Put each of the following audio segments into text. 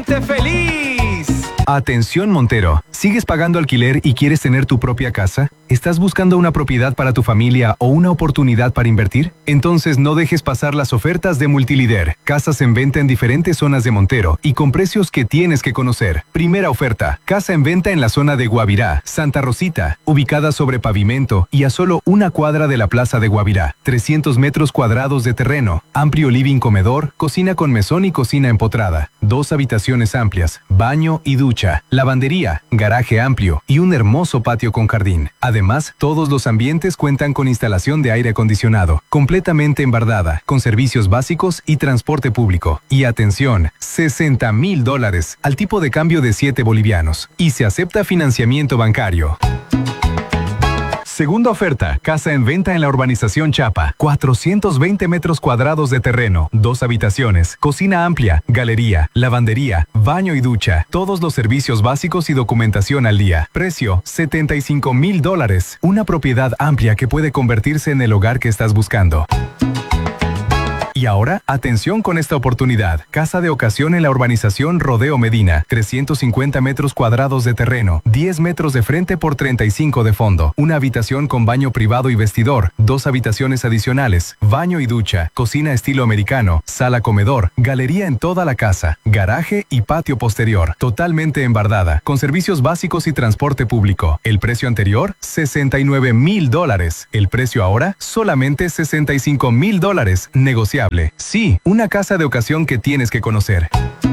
cliente feliz. Atención Montero, ¿sigues pagando alquiler y quieres tener tu propia casa? ¿Estás buscando una propiedad para tu familia o una oportunidad para invertir? Entonces no dejes pasar las ofertas de Multilíder. Casas en venta en diferentes zonas de Montero y con precios que tienes que conocer. Primera oferta, casa en venta en la zona de Guavirá, Santa Rosita, ubicada sobre pavimento y a solo una cuadra de la plaza de Guavirá. 300 metros cuadrados de terreno, amplio living comedor, cocina con mesón y cocina empotrada. 2 habitaciones amplias, baño y ducha, lavandería, garaje amplio y un hermoso patio con jardín. Además, todos los ambientes cuentan con instalación de aire acondicionado, completamente embardada, con servicios básicos y transporte público. Y atención, $60,000 al tipo de cambio de 7 bolivianos. Y se acepta financiamiento bancario. Segunda oferta, casa en venta en la urbanización Chapa, 420 metros cuadrados de terreno, 2 habitaciones, cocina amplia, galería, lavandería, baño y ducha, todos los servicios básicos y documentación al día. Precio, $75,000, una propiedad amplia que puede convertirse en el hogar que estás buscando. Y ahora, atención con esta oportunidad. Casa de ocasión en la urbanización Rodeo Medina. 350 metros cuadrados de terreno, 10 metros de frente por 35 de fondo. Una habitación con baño privado y vestidor, 2 habitaciones adicionales, baño y ducha, cocina estilo americano, sala comedor, galería en toda la casa, garaje y patio posterior. Totalmente embardada, con servicios básicos y transporte público. El precio anterior, $69,000. El precio ahora, solamente $65,000. Negociable. Sí, una casa de ocasión que tienes que conocer.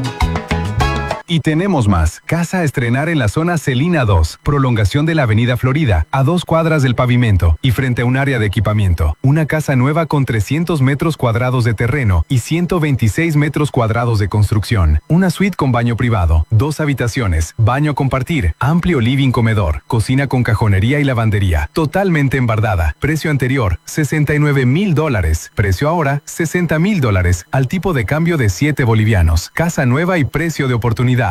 Y tenemos más. Casa a estrenar en la zona Celina 2, prolongación de la Avenida Florida, a 2 cuadras del pavimento y frente a un área de equipamiento. Una casa nueva con 300 metros cuadrados de terreno y 126 metros cuadrados de construcción. Una suite con baño privado, 2 habitaciones, baño a compartir, amplio living comedor, cocina con cajonería y lavandería. Totalmente embardada. Precio anterior, $69,000. Precio ahora, $60,000 al tipo de cambio de 7 bolivianos. Casa nueva y precio de oportunidad.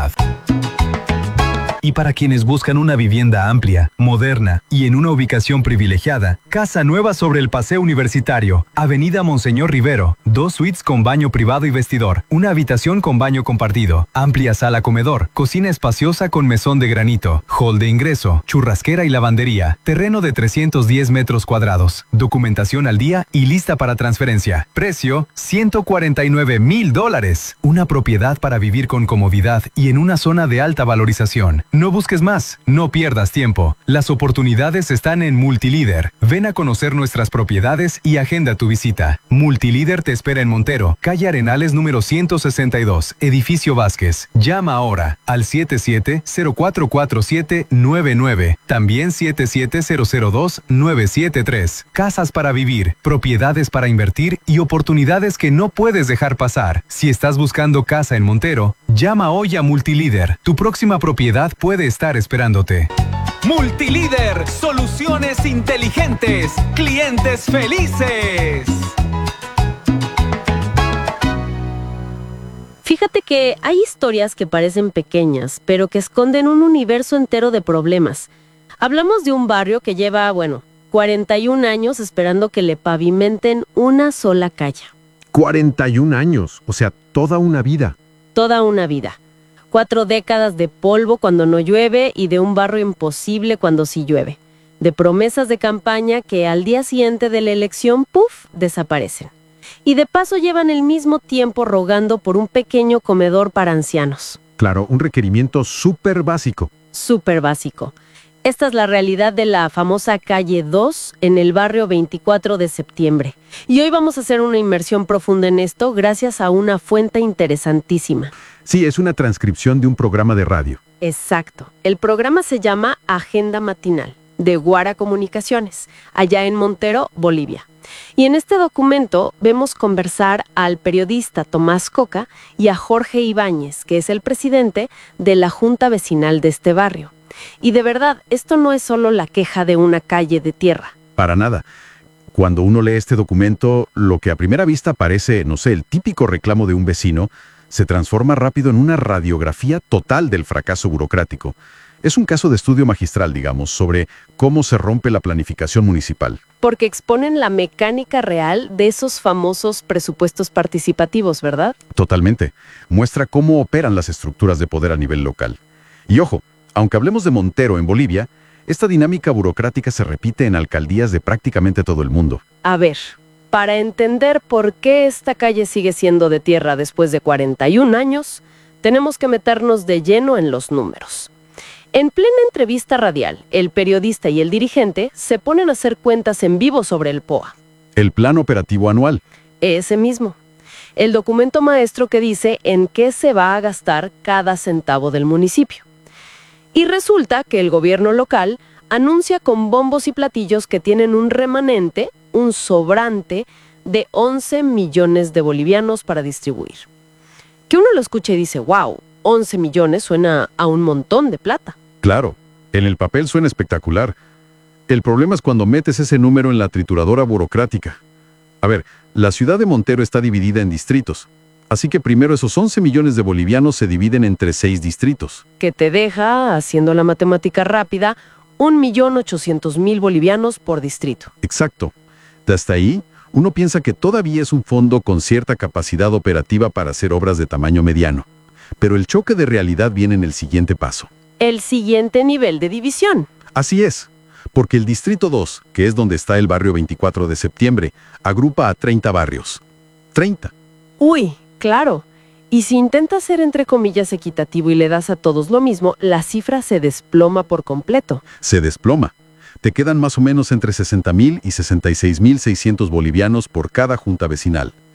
Y para quienes buscan una vivienda amplia, moderna y en una ubicación privilegiada, casa nueva sobre el Paseo Universitario, Avenida Monseñor Rivero, 2 suites con baño privado y vestidor, una habitación con baño compartido, amplia sala comedor, cocina espaciosa con mesón de granito, hall de ingreso, churrasquera y lavandería, terreno de 310 metros cuadrados, documentación al día y lista para transferencia. Precio, $149,000. Una propiedad para vivir con comodidad y en una zona de alta valorización. No busques más, no pierdas tiempo. Las oportunidades están en Multilíder. Ven a conocer nuestras propiedades y agenda tu visita. Multilíder te espera en Montero, calle Arenales número 162, Edificio Vázquez. Llama ahora al 77-044799, también 77-002-973. Casas para vivir, propiedades para invertir y oportunidades que no puedes dejar pasar. Si estás buscando casa en Montero, llama hoy a Multilíder. Tu próxima propiedad puede estar esperándote. Multilíder, soluciones inteligentes, clientes felices. Fíjate que hay historias que parecen pequeñas, pero que esconden un universo entero de problemas. Hablamos de un barrio que lleva, 41 años esperando que le pavimenten una sola calle. 41 años, o sea, toda una vida. Toda una vida. 4 décadas de polvo cuando no llueve y de un barrio imposible cuando sí llueve. De promesas de campaña que al día siguiente de la elección, ¡puf!, desaparecen. Y de paso llevan el mismo tiempo rogando por un pequeño comedor para ancianos. Claro, un requerimiento súper básico. Súper básico. Esta es la realidad de la famosa calle 2 en el barrio 24 de septiembre. Y hoy vamos a hacer una inmersión profunda en esto gracias a una fuente interesantísima. Sí, es una transcripción de un programa de radio. Exacto. El programa se llama Agenda Matinal, de Guara Comunicaciones, allá en Montero, Bolivia. Y en este documento vemos conversar al periodista Tomás Coca y a Jorge Ibáñez, que es el presidente de la Junta Vecinal de este barrio. Y de verdad, esto no es solo la queja de una calle de tierra. Para nada. Cuando uno lee este documento, lo que a primera vista parece, el típico reclamo de un vecino, se transforma rápido en una radiografía total del fracaso burocrático. Es un caso de estudio magistral, digamos, sobre cómo se rompe la planificación municipal. porque exponen la mecánica real de esos famosos presupuestos participativos, ¿verdad? Totalmente. Muestra cómo operan las estructuras de poder a nivel local. Y ojo, aunque hablemos de Montero en Bolivia, esta dinámica burocrática se repite en alcaldías de prácticamente todo el mundo. A ver, para entender por qué esta calle sigue siendo de tierra después de 41 años, tenemos que meternos de lleno en los números. En plena entrevista radial, el periodista y el dirigente se ponen a hacer cuentas en vivo sobre el POA. El Plan Operativo Anual. Ese mismo. El documento maestro que dice en qué se va a gastar cada centavo del municipio. Y resulta que el gobierno local anuncia con bombos y platillos que tienen un remanente, un sobrante de 11 millones de bolivianos para distribuir. Que uno lo escuche y dice, wow, 11 millones suena a un montón de plata. Claro, en el papel suena espectacular. El problema es cuando metes ese número en la trituradora burocrática. A ver, la ciudad de Montero está dividida en distritos. Así que primero esos 11 millones de bolivianos se dividen entre 6 distritos. Que te deja, haciendo la matemática rápida, 1.800.000 bolivianos por distrito. Exacto. De hasta ahí, uno piensa que todavía es un fondo con cierta capacidad operativa para hacer obras de tamaño mediano. Pero el choque de realidad viene en el siguiente paso. El siguiente nivel de división. Así es, porque el Distrito 2, que es donde está el barrio 24 de septiembre, agrupa a 30 barrios. 30. Uy, claro. Y si intentas ser entre comillas equitativo y le das a todos lo mismo, la cifra se desploma por completo. Se desploma. Te quedan más o menos entre 60.000 y 66.600 bolivianos por cada junta vecinal.